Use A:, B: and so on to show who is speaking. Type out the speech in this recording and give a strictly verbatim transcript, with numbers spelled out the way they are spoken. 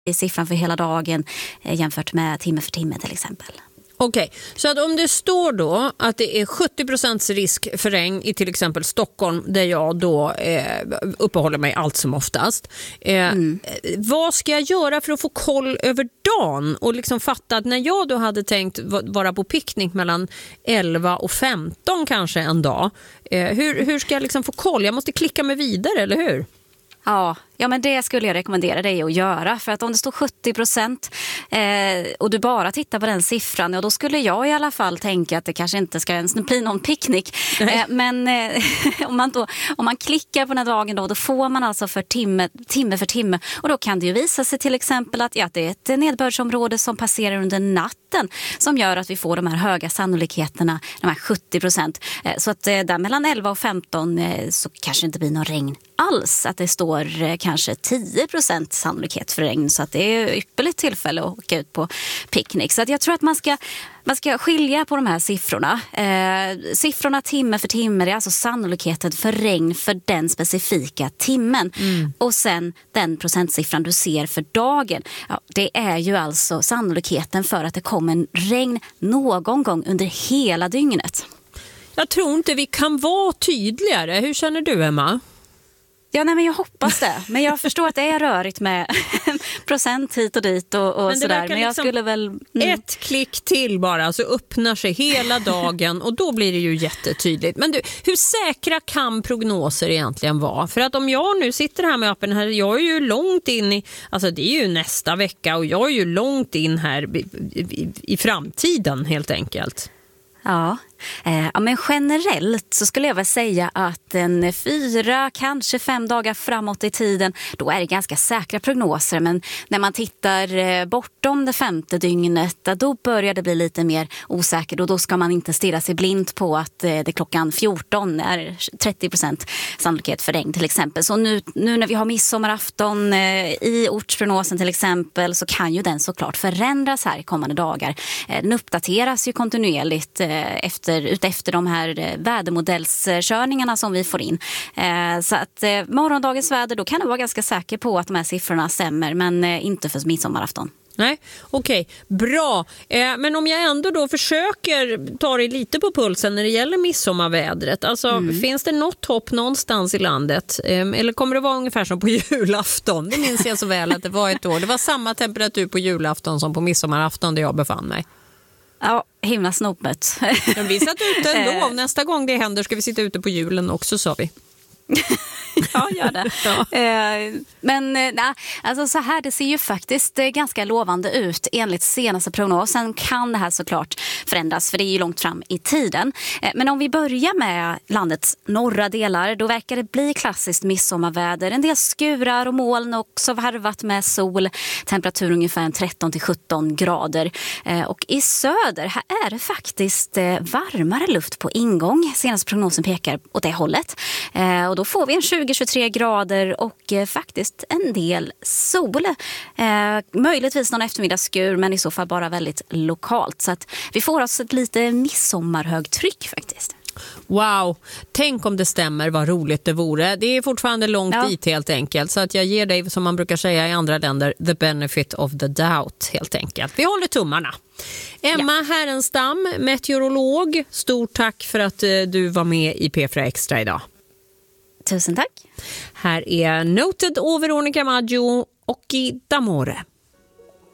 A: i siffran för hela dagen eh, jämfört med timme för timme till exempel.
B: Okej, okay. Så att om det står då att det är sjuttio procent risk för regn i till exempel Stockholm, där jag då eh, uppehåller mig allt som oftast. Eh, mm. Vad ska jag göra för att få koll över dagen och liksom fatta att när jag då hade tänkt vara på picknick mellan elva och femton kanske en dag, eh, hur, hur ska jag liksom få koll? Jag måste klicka mig vidare, eller hur?
A: Ja, ja, men det skulle jag rekommendera dig att göra. För att om det står sjuttio procent eh, och du bara tittar på den siffran, ja, då skulle jag i alla fall tänka att det kanske inte ska ens bli någon picknick. Eh, men eh, om, man då, om man klickar på den här dagen då, då får man alltså för timme, timme för timme. Och då kan det ju visa sig till exempel att ja, det är ett nedbördsområde som passerar under natten som gör att vi får de här höga sannolikheterna, de här sjuttio procent. Eh, så att eh, där mellan elva och femton eh, så kanske det inte blir någon regn alls. Att det står eh, kanske tio procent sannolikhet för regn, så att det är ypperligt tillfälle att åka ut på picknick. Så att jag tror att man ska, man ska skilja på de här siffrorna. Eh, siffrorna timme för timme är alltså sannolikheten för regn för den specifika timmen. Mm. Och sen den procentsiffran du ser för dagen. Ja, det är ju alltså sannolikheten för att det kommer en regn någon gång under hela dygnet.
B: Jag tror inte vi kan vara tydligare. Hur känner du, Emma?
A: Ja, nej, men jag hoppas det. Men jag förstår att det är rörigt med procent hit och dit och, och
B: men
A: sådär. Men jag
B: liksom
A: skulle väl... Mm.
B: Ett klick till bara så öppnar sig hela dagen och då blir det ju jättetydligt. Men du, hur säkra kan prognoser egentligen vara? För att om jag nu sitter här med appen här, jag är ju långt in i, alltså det är ju nästa vecka och jag är ju långt in här i, i, i framtiden helt enkelt.
A: Ja. Eh, ja, men generellt så skulle jag väl säga att en fyra, kanske fem dagar framåt i tiden, då är det ganska säkra prognoser. Men när man tittar eh, bortom det femte dygnet, då börjar det bli lite mer osäkert. Och då ska man inte stirra sig blind på att eh, det klockan fjorton är trettio procent sannolikhet för regn till exempel. Så nu, nu när vi har midsommarafton eh, i ortsprognosen till exempel, så kan ju den såklart förändras här i kommande dagar. Eh, den uppdateras ju kontinuerligt eh, efter utefter de här vädermodellskörningarna som vi får in. Eh, så att eh, morgondagens väder, då kan du vara ganska säker på att de här siffrorna stämmer, men eh, inte för midsommarafton.
B: Nej, okej. Okay. Bra. Eh, men om jag ändå då försöker ta dig lite på pulsen när det gäller midsommarvädret. Alltså, mm. finns det något hopp någonstans i landet? Eh, eller kommer det vara ungefär som på julafton? Det minns jag så väl att det var ett år. Det var samma temperatur på julafton som på midsommarafton där jag befann mig.
A: Ja, himla snopet.
B: Men vi satt ute ändå. Nästa gång det händer ska vi sitta ute på julen också, sa vi.
A: Ja, gör det. Ja. Men nej, alltså så här, det ser ju faktiskt ganska lovande ut. Enligt senaste prognosen kan det här såklart förändras, för det är ju långt fram i tiden. Men om vi börjar med landets norra delar, då verkar det bli klassiskt midsommarväder. En del skurar och moln, också varvat med sol. Temperatur ungefär tretton till sjutton grader. Och i söder, här är det faktiskt varmare luft på ingång. Senaste prognosen pekar åt det hållet. Och då får vi en tjugo till tjugotre grader och eh, faktiskt en del sol. Eh, möjligtvis någon eftermiddagsskur, men i så fall bara väldigt lokalt. Så att vi får oss ett lite midsommarhögtryck faktiskt.
B: Wow, tänk om det stämmer, vad roligt det vore. Det är fortfarande långt ja. dit helt enkelt. Så att jag ger dig, som man brukar säga i andra länder, the benefit of the doubt helt enkelt. Vi håller tummarna. Emma ja. Härenstam, meteorolog, stort tack för att eh, du var med i P fyra Extra idag.
A: Tusen tack.
B: Här är Noted och Veronica Maggio och i D'Amore.